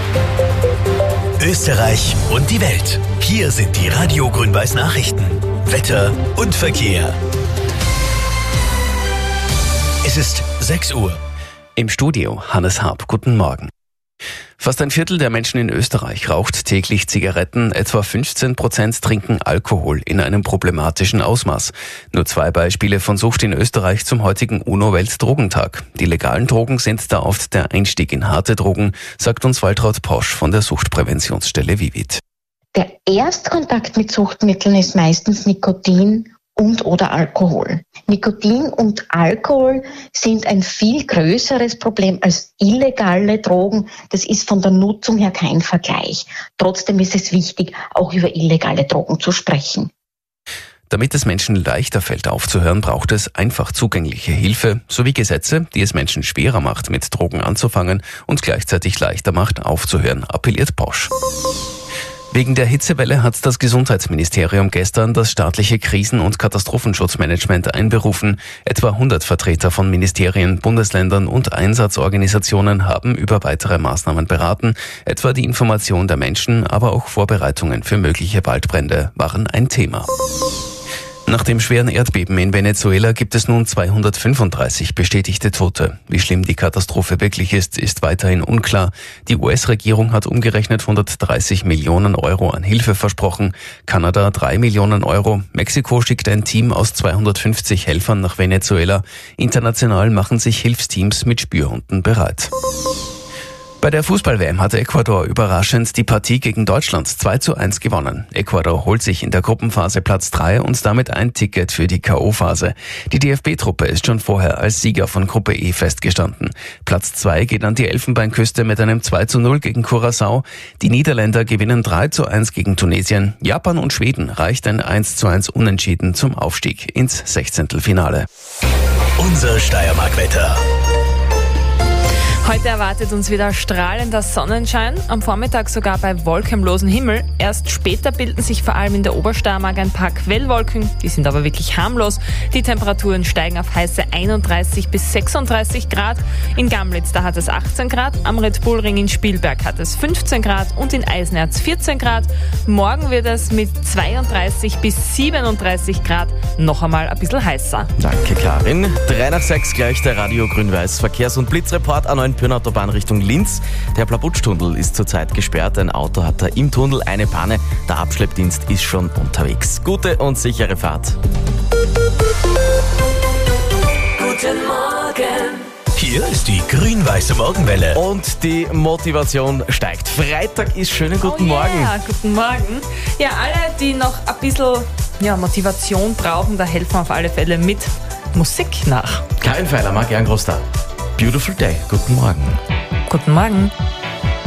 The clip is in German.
Österreich und die Welt. Hier sind die Radio Grün-Weiß Nachrichten. Wetter und Verkehr. Es ist 6 Uhr. Im Studio Hannes Harp. Guten Morgen. Fast ein Viertel der Menschen in Österreich raucht täglich Zigaretten, etwa 15% trinken Alkohol in einem problematischen Ausmaß. Nur 2 Beispiele von Sucht in Österreich zum heutigen UNO-Weltdrogentag. Die legalen Drogen sind da oft der Einstieg in harte Drogen, sagt uns Waltraud Posch von der Suchtpräventionsstelle Vivit. Der Erstkontakt mit Suchtmitteln ist meistens Nikotin und/oder Alkohol. Nikotin und Alkohol sind ein viel größeres Problem als illegale Drogen. Das ist von der Nutzung her kein Vergleich. Trotzdem ist es wichtig, auch über illegale Drogen zu sprechen. Damit es Menschen leichter fällt aufzuhören, braucht es einfach zugängliche Hilfe sowie Gesetze, die es Menschen schwerer macht, mit Drogen anzufangen und gleichzeitig leichter macht, aufzuhören, appelliert Posch. Wegen der Hitzewelle hat das Gesundheitsministerium gestern das staatliche Krisen- und Katastrophenschutzmanagement einberufen. Etwa 100 Vertreter von Ministerien, Bundesländern und Einsatzorganisationen haben über weitere Maßnahmen beraten. Etwa die Information der Menschen, aber auch Vorbereitungen für mögliche Waldbrände waren ein Thema. Nach dem schweren Erdbeben in Venezuela gibt es nun 235 bestätigte Tote. Wie schlimm die Katastrophe wirklich ist weiterhin unklar. Die US-Regierung hat umgerechnet 130 Millionen Euro an Hilfe versprochen. Kanada 3 Millionen Euro. Mexiko schickt ein Team aus 250 Helfern nach Venezuela. International machen sich Hilfsteams mit Spürhunden bereit. Bei der Fußball-WM hat Ecuador überraschend die Partie gegen Deutschland 2:1 gewonnen. Ecuador holt sich in der Gruppenphase Platz 3 und damit ein Ticket für die K.O.-Phase. Die DFB-Truppe ist schon vorher als Sieger von Gruppe E festgestanden. Platz 2 geht an die Elfenbeinküste mit einem 2:0 gegen Curaçao. Die Niederländer gewinnen 3:1 gegen Tunesien. Japan und Schweden reicht ein 1:1 Unentschieden zum Aufstieg ins 16. Unser Steiermark-Wetter. Heute erwartet uns wieder strahlender Sonnenschein, am Vormittag sogar bei wolkenlosem Himmel. Erst später bilden sich vor allem in der Obersteiermark ein paar Quellwolken, die sind aber wirklich harmlos. Die Temperaturen steigen auf heiße 31 bis 36 Grad. In Gamlitz, da hat es 18 Grad, am Red Bull Ring in Spielberg hat es 15 Grad und in Eisenerz 14 Grad. Morgen wird es mit 32 bis 37 Grad noch einmal ein bisschen heißer. Danke, Karin. 3 nach 6 gleich der Radio Grün-Weiß Verkehrs- und Blitzreport an Autobahn Richtung Linz. Der Plabutsch-Tunnel ist zurzeit gesperrt. Ein Auto hat da im Tunnel eine Panne. Der Abschleppdienst ist schon unterwegs. Gute und sichere Fahrt. Guten Morgen. Hier ist die grün-weiße Morgenwelle. Und die Motivation steigt. Freitag ist schönen guten Morgen. Ja, guten Morgen. Ja, alle, die noch ein bisschen Motivation brauchen, da helfen auf alle Fälle mit Musik nach. Karin Feiler, mag gern Großstar. Beautiful Day. Guten Morgen. Guten Morgen.